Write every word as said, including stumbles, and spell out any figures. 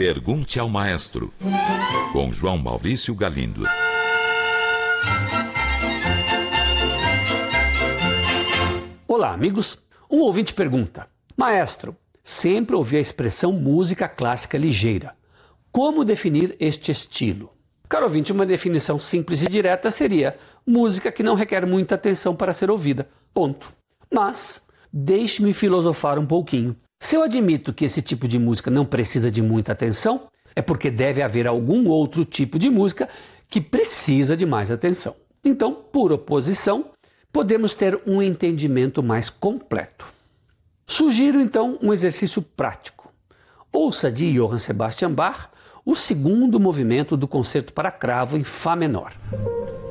Pergunte ao Maestro, com João Maurício Galindo. Olá, amigos. Um ouvinte pergunta: Maestro, sempre ouvi a expressão música clássica ligeira. Como definir este estilo? Caro ouvinte, uma definição simples e direta seria música que não requer muita atenção para ser ouvida. Ponto. Mas deixe-me filosofar um pouquinho. Se eu admito que esse tipo de música não precisa de muita atenção, é porque deve haver algum outro tipo de música que precisa de mais atenção. Então, por oposição, podemos ter um entendimento mais completo. Sugiro então um exercício prático. Ouça de Johann Sebastian Bach o segundo movimento do Concerto para Cravo em Fá menor.